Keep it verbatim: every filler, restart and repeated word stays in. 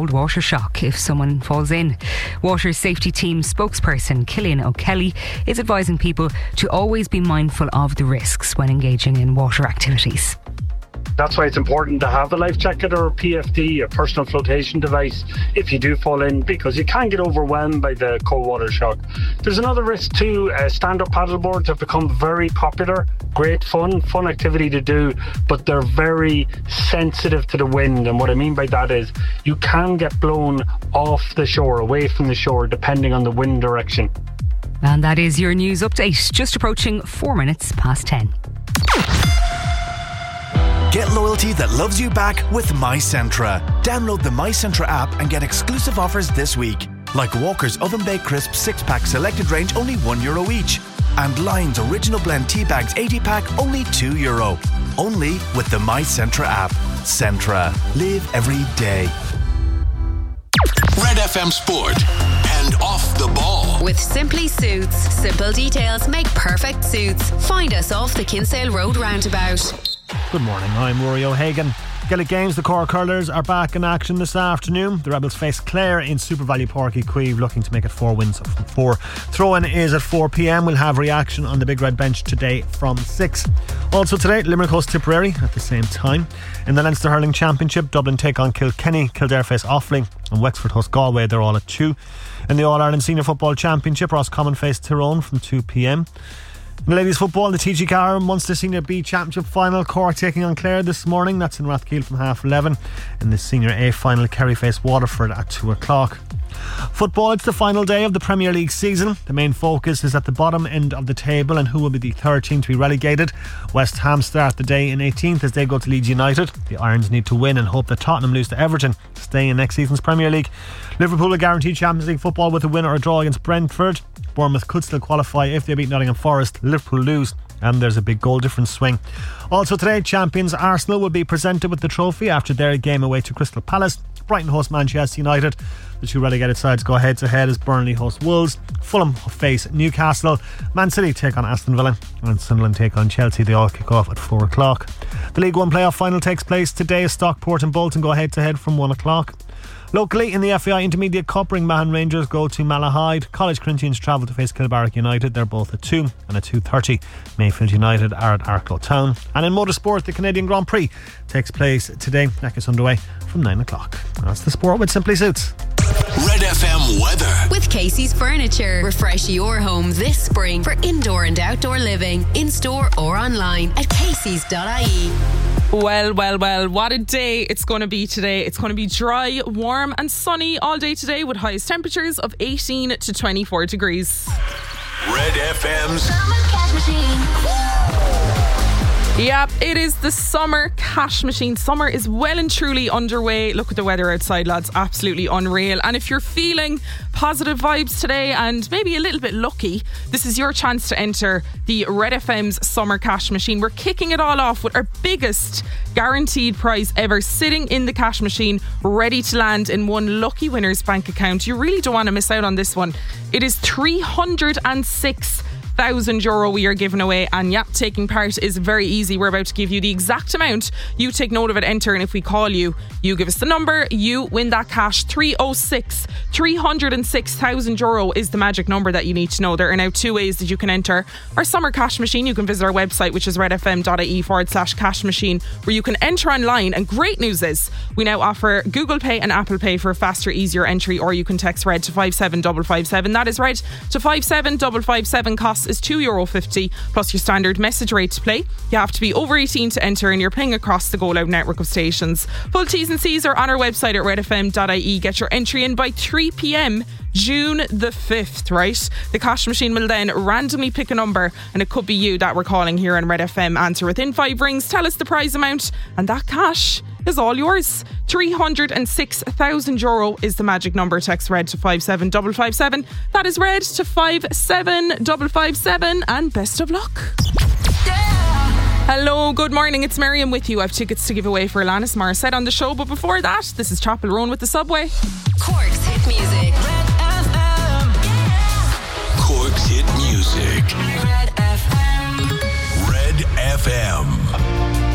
cold water shock if someone falls in. Water safety team spokesperson Cillian O'Kelly is advising people to always be mindful of the risks when engaging in water activities. That's why it's important to have a life jacket or a P F D, a personal flotation device, if you do fall in, because you can get overwhelmed by the cold water shock. There's another risk too. Uh, stand-up paddleboards have become very popular. Great fun, fun activity to do, but they're very sensitive to the wind. And what I mean by that is you can get blown off the shore, away from the shore, depending on the wind direction. And that is your news update, just approaching four minutes past ten. Get loyalty that loves you back with MyCentra. Download the MyCentra app and get exclusive offers this week. Like Walker's Oven Baked Crisp six pack selected range, only one euro each. And Lion's Original Blend Tea Bags eighty pack, only two euro. Only with the MyCentra app. Centra. Live every day. Red F M Sport and Off the Ball. With Simply Suits. Simple details make perfect suits. Find us off the Kinsale Road roundabout. Good morning, I'm Rory O'Hagan. Gaelic Games, the Cork Curlers are back in action this afternoon. The Rebels face Clare in Super Value Porky Queeve, looking to make it four wins from four. Throw-in is at four p.m. We'll have reaction on the Big Red Bench today from six. Also today, Limerick host Tipperary at the same time. In the Leinster Hurling Championship, Dublin take on Kilkenny, Kildare face Offaly, and Wexford host Galway. They're all at two. In the All-Ireland Senior Football Championship, Roscommon face Tyrone from two p.m. In ladies football, the T G Car Munster Senior B Championship final, Cork taking on Clare this morning. That's in Rathkeale from half eleven. In the Senior A final, Kerry face Waterford at two o'clock. Football, it's the final day of the Premier League season. The main focus is at the bottom end of the table and who will be the third team to be relegated. West Ham start the day in eighteenth as they go to Leeds United. The Irons need to win and hope that Tottenham lose to Everton to stay in next season's Premier League. Liverpool are guaranteed Champions League football with a win or a draw against Brentford. Bournemouth could still qualify if they beat Nottingham Forest. Liverpool lose and there's a big goal difference swing. Also today, champions Arsenal will be presented with the trophy after their game away to Crystal Palace. Brighton host Manchester United. The two relegated sides go head to head as Burnley host Wolves. Fulham face Newcastle. Man City take on Aston Villa and Sunderland take on Chelsea. They all kick off at four o'clock. The League One playoff final takes place today. Stockport and Bolton go head to head from one o'clock. Locally in the F A I Intermediate Cup, Ringmahon Rangers go to Malahide. College Corinthians travel to face Kilbarrack United. They're both at two, and at two thirty Mayfield United are at Arklow Town. And in motorsport, the Canadian Grand Prix takes place today. That gets underway from nine o'clock. That's the sport with Simply Suits. Red F M weather with Casey's Furniture. Refresh your home this spring for indoor and outdoor living, in store or online at caseys dot I E. Well, well, well, what a day it's going to be today. It's going to be dry, warm and sunny all day today with highest temperatures of eighteen to twenty-four degrees. Red F M's Yep, it is the summer cash machine. Summer is well and truly underway. Look at the weather outside, lads. Absolutely unreal. And if you're feeling positive vibes today and maybe a little bit lucky, this is your chance to enter the Red F M's summer cash machine. We're kicking it all off with our biggest guaranteed prize ever sitting in the cash machine, ready to land in one lucky winner's bank account. You really don't want to miss out on this one. It is three hundred six thousand euro we are giving away, and yep, taking part is very easy. We're about to give you the exact amount. You take note of it, enter, and if we call you, you give us the number, you win that cash. Three oh six three hundred six thousand euro is the magic number that you need to know. There are now two ways that you can enter our summer cash machine. You can visit our website, which is redfm.ie forward slash cash machine, where you can enter online. And great news is we now offer Google Pay and Apple Pay for a faster, easier entry, or you can text RED to five seven five five seven. That is RED to five seven five five seven. Costs is two euro fifty plus your standard message rate to play. You have to be over eighteen to enter, and you're paying across the Go Loud network of stations. Full T's and C's are on our website at redfm dot I E. Get your entry in by three p.m. June the fifth, right? The cash machine will then randomly pick a number, and it could be you that we're calling here on Red F M. Answer within five rings, tell us the prize amount, and that cash is all yours. three hundred six thousand euro is the magic number. Text RED to five seven five five seven. That is RED to five seven five five seven, and best of luck. Hello, good morning, it's Miriam with you. I have tickets to give away for Alanis Morissette on the show, but before that, this is Chapel Roan with The Subway. Cork's hit music. Red F M. Yeah. Cork's hit music. Red F M. Red F M.